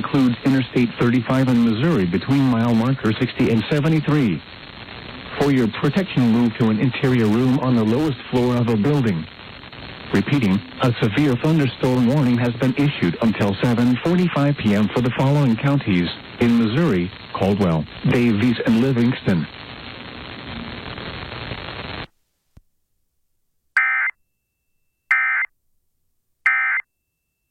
includes Interstate 35 in Missouri between mile marker 60 and 73. For your protection, move to an interior room on the lowest floor of a building. Repeating, a severe thunderstorm warning has been issued until 7:45 p.m. for the following counties in Missouri: Caldwell, Daviess, and Livingston.